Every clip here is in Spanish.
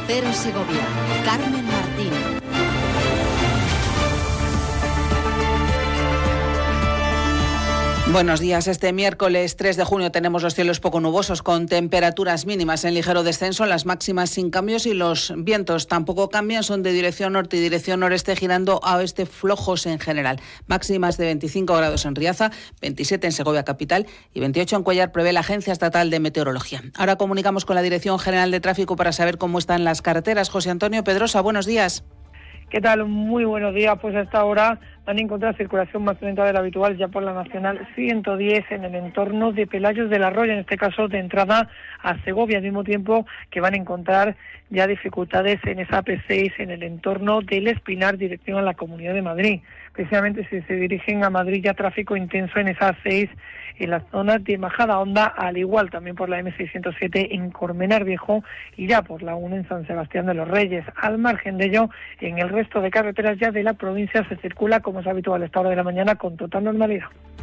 Cero Segovia, Carmen Martín. Buenos días. Este miércoles 3 de junio tenemos los cielos poco nubosos con temperaturas mínimas en ligero descenso, las máximas sin cambios y los vientos tampoco cambian, son de dirección norte y dirección noreste girando a oeste flojos en general. Máximas de 25 grados en Riaza, 27 en Segovia capital y 28 en Cuéllar prevé la Agencia Estatal de Meteorología. Ahora comunicamos con la Dirección General de Tráfico para saber cómo están las carreteras. José Antonio Pedrosa, buenos días. ¿Qué tal? Muy buenos días. Pues hasta ahora van a encontrar circulación más lenta de la habitual ya por la Nacional 110 en el entorno de Pelayos del Arroyo, en este caso de entrada a Segovia, al mismo tiempo que van a encontrar ya dificultades en esa AP6 en el entorno del Espinar, dirección a la Comunidad de Madrid. Precisamente si se dirigen a Madrid ya tráfico intenso en esa A6 en la zona de Majadahonda, al igual también por la M607 en Colmenar Viejo y ya por la 1 en San Sebastián de los Reyes. Al margen de ello, en el resto de carreteras ya de la provincia se circula como es habitual a esta hora de la mañana con total normalidad.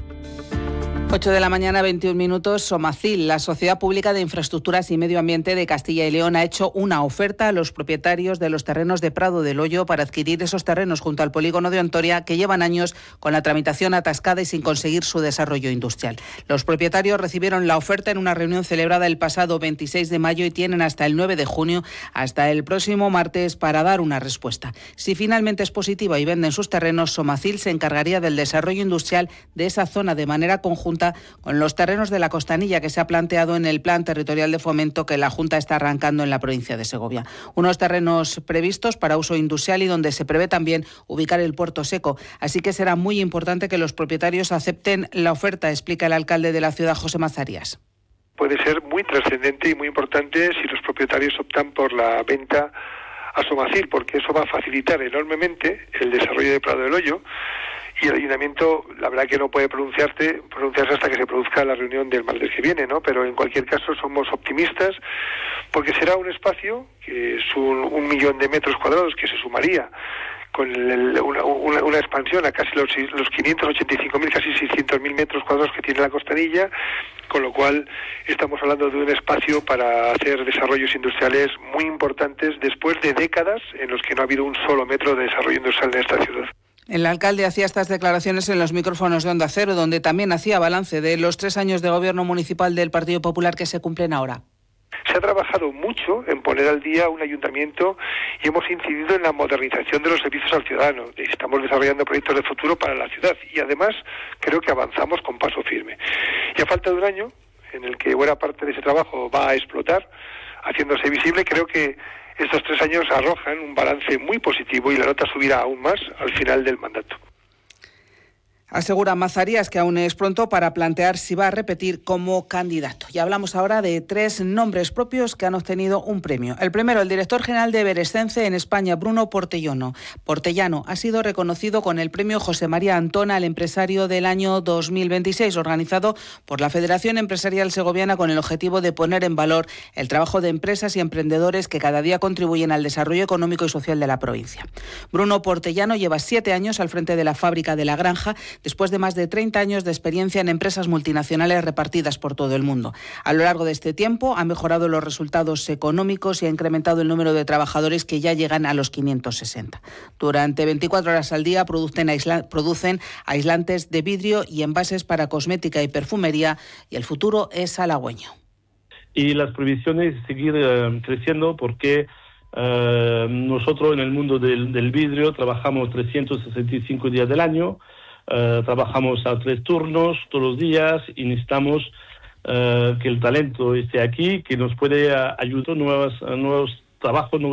8 de la mañana, 21 minutos. Somacil, la Sociedad Pública de Infraestructuras y Medio Ambiente de Castilla y León, ha hecho una oferta a los propietarios de los terrenos de Prado del Hoyo para adquirir esos terrenos junto al polígono de Ontoria que llevan años con la tramitación atascada y sin conseguir su desarrollo industrial. Los propietarios recibieron la oferta en una reunión celebrada el pasado 26 de mayo y tienen hasta el 9 de junio, hasta el próximo martes, para dar una respuesta. Si finalmente es positiva y venden sus terrenos, Somacil se encargaría del desarrollo industrial de esa zona de manera conjunta con los terrenos de la Costanilla que se ha planteado en el Plan Territorial de Fomento que la Junta está arrancando en la provincia de Segovia. Unos terrenos previstos para uso industrial y donde se prevé también ubicar el puerto seco. Así que será muy importante que los propietarios acepten la oferta, explica el alcalde de la ciudad, José Mazarías. Puede ser muy trascendente y muy importante si los propietarios optan por la venta a Somacil, porque eso va a facilitar enormemente el desarrollo de Prado del Hoyo. Y el ayuntamiento, la verdad que no puede pronunciarse hasta que se produzca la reunión del martes que viene, ¿no? Pero en cualquier caso somos optimistas porque será un espacio que es un millón de metros cuadrados que se sumaría con una expansión a casi los 585.000, casi 600.000 metros cuadrados que tiene la Costanilla, con lo cual estamos hablando de un espacio para hacer desarrollos industriales muy importantes después de décadas en los que no ha habido un solo metro de desarrollo industrial en esta ciudad. El alcalde hacía estas declaraciones en los micrófonos de Onda Cero, donde también hacía balance de los 3 años de gobierno municipal del Partido Popular que se cumplen ahora. Se ha trabajado mucho en poner al día un ayuntamiento y hemos incidido en la modernización de los servicios al ciudadano. Estamos desarrollando proyectos de futuro para la ciudad y además creo que avanzamos con paso firme. Y a falta de un año en el que buena parte de ese trabajo va a explotar, haciéndose visible, creo que estos 3 años arrojan un balance muy positivo y la nota subirá aún más al final del mandato. Asegura Mazarías que aún es pronto para plantear si va a repetir como candidato. Y hablamos ahora de 3 nombres propios que han obtenido un premio. El primero, el director general de Everescence en España, Bruno Portellano. Portellano ha sido reconocido con el premio José María Antona al empresario del año 2026, organizado por la Federación Empresarial Segoviana con el objetivo de poner en valor el trabajo de empresas y emprendedores que cada día contribuyen al desarrollo económico y social de la provincia. Bruno Portellano lleva 7 años al frente de la fábrica de La Granja, después de más de 30 años de experiencia en empresas multinacionales repartidas por todo el mundo. A lo largo de este tiempo ha mejorado los resultados económicos y ha incrementado el número de trabajadores que ya llegan a los 560. Durante 24 horas al día producen aislantes de vidrio y envases para cosmética y perfumería y el futuro es halagüeño. Y las previsiones seguir creciendo porque nosotros en el mundo del vidrio trabajamos 365 días del año. Trabajamos a 3 turnos todos los días y necesitamos que el talento esté aquí, que nos puede ayudar nuevos trabajos,